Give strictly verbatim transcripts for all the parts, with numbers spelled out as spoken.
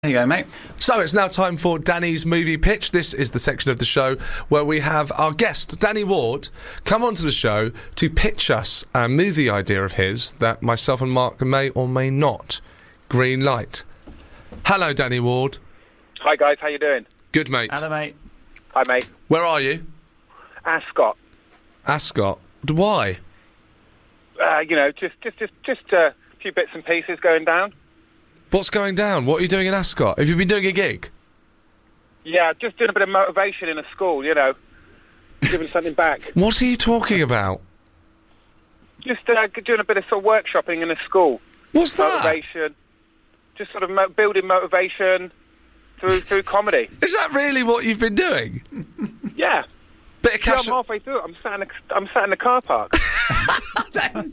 There you go, mate. So it's now time for Danny's movie pitch. This is the section of the show where we have our guest, Danny Ward, come onto the show to pitch us a movie idea of his that myself and Mark may or may not green light. Hello, Danny Ward. Hi, guys. How you doing? Good, mate. Hello, mate. Hi, mate. Where are you? Ascot. Ascot. Why? Uh, you know, just just just just uh, a few bits and pieces going down. What's going down? What are you doing in Ascot? Have you been doing a gig? Yeah, just doing a bit of motivation in a school, you know. Giving something back. What are you talking about? Just uh, doing a bit of sort of workshopping in a school. What's that? Motivation. Just sort of mo- building motivation through through comedy. Is that really what you've been doing? Yeah. Bit of Yeah, cash... I'm halfway through it. I'm sat in a, I'm sat in the car park. I'm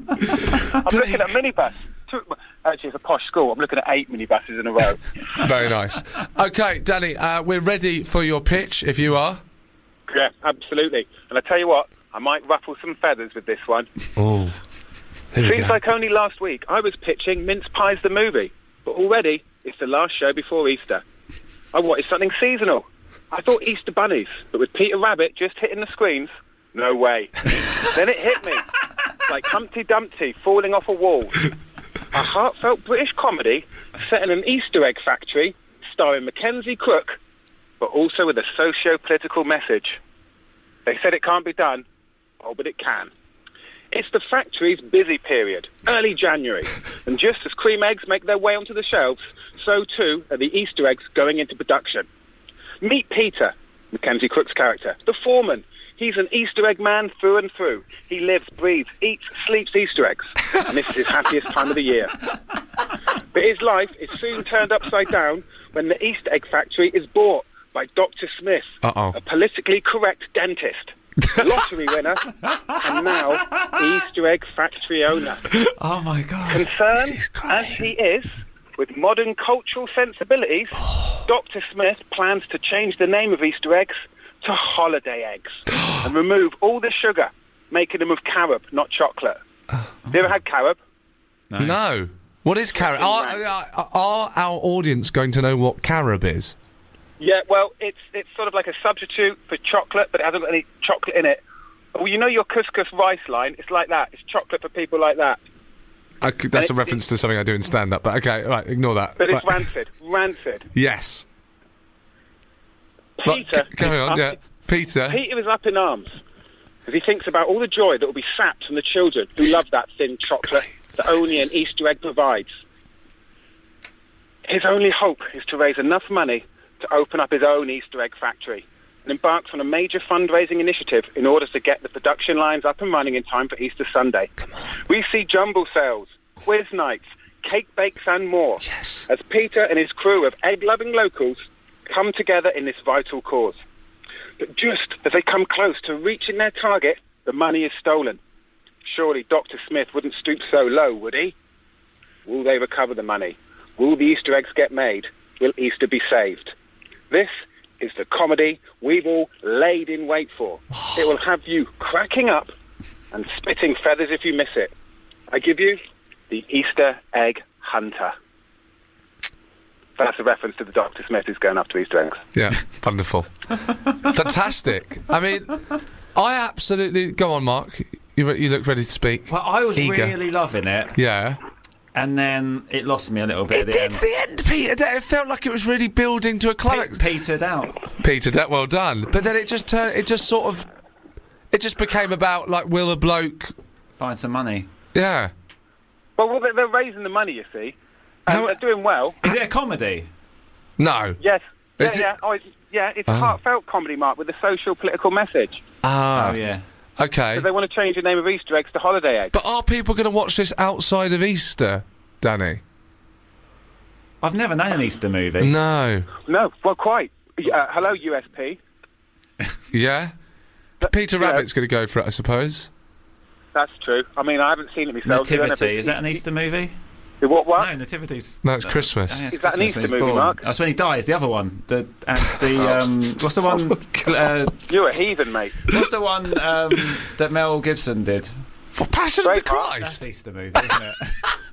looking at a minibus. Two, actually, it's a posh school. I'm looking at eight minibuses in a row. Very nice. OK, Danny, uh, we're ready for your pitch, if you are. Yeah, absolutely. And I tell you what, I might ruffle some feathers with this one. Oh, here we Seems go. like only last week I was pitching Mince Pies the movie, but already it's the last show before Easter. I wanted something seasonal. I thought Easter bunnies, but with Peter Rabbit just hitting the screens, no way. Then it hit me, like Humpty Dumpty falling off a wall. A heartfelt British comedy set in an Easter egg factory, starring Mackenzie Crook, but also with a socio-political message. They said it can't be done. Oh, but it can. It's the factory's busy period, early January, and just as cream eggs make their way onto the shelves, so too are the Easter eggs going into production. Meet Peter, Mackenzie Crook's character, the foreman. He's an Easter egg man through and through. He lives, breathes, eats, sleeps Easter eggs, and this is his happiest time of the year. But his life is soon turned upside down when the Easter egg factory is bought by Doctor Smith, Uh-oh. a politically correct dentist, lottery winner, and now Easter egg factory owner. Oh, my God. Concerned This is as great. he is with modern cultural sensibilities, Doctor Smith plans to change the name of Easter eggs to holiday eggs and remove all the sugar, making them of carob, not chocolate. Have you ever had carob? No. What is carob? Are, are, are our audience going to know what carob is? Yeah, well, it's it's sort of like a substitute for chocolate, but it hasn't got any chocolate in it. Well, you know your couscous rice line? It's like that. It's chocolate for people like that. I c that's And a it- reference to something I do in stand-up, but OK, right, ignore that. But it's Right. rancid. Rancid. Yes. Right, Peter, c- carry on, is yeah. up, Peter. Peter is up in arms because he thinks about all the joy that will be sapped from the children who love that thin chocolate that only an Easter egg provides. His only hope is to raise enough money to open up his own Easter egg factory and embarks on a major fundraising initiative in order to get the production lines up and running in time for Easter Sunday. We see jumble sales, quiz nights, cake bakes and more Yes. as Peter and his crew of egg-loving locals come together in this vital cause. But just as they come close to reaching their target, the money is stolen. Surely Doctor Smith wouldn't stoop so low, would he? Will they recover the money? Will the Easter eggs get made? Will Easter be saved? This is the comedy we've all laid in wait for. It will have you cracking up and spitting feathers if you miss it. I give you the Easter Egg Hunter. That's a reference to the Doctor Smith who's going after Easter eggs. Yeah, wonderful. Fantastic. I mean, I absolutely... Go on, Mark. You, re- you look ready to speak. Well, I was Eager. really loving it, Yeah. and then it lost me a little bit It at the did end. the end, Peter. It felt like it was really building to a climax. Pe- petered out. Peter, that well done. But then it just turned... It just sort of... It just became about, like, will a bloke... Find some money. Yeah. Well, well they're, they're raising the money, you see. And How- they're doing well. Is it a comedy? No. Yes. Yeah, Is it- yeah. Oh, it's, yeah, it's Oh. a heartfelt comedy, Mark, with a social political message. Ah. Oh, yeah. OK. So they want to change the name of Easter eggs to holiday eggs. But are people going to watch this outside of Easter, Danny? I've never known an Easter movie. No. No, well, quite. Uh, hello, U S P. Yeah? Peter yeah. Rabbit's going to go for it, I suppose. That's true. I mean, I haven't seen it myself. so I don't know if Nativity. it- Is that an Easter movie? What, what? No, Nativity's... No, it's Christmas. Oh, yeah, it's Is that an Christmas Easter when he's movie, born. Mark? That's when he dies, the other one. The, and the, um... What's the one... uh, You're a heathen, mate. what's the one, um, that Mel Gibson did? For Passion of the Braveheart. Christ! That's Easter movie, isn't it?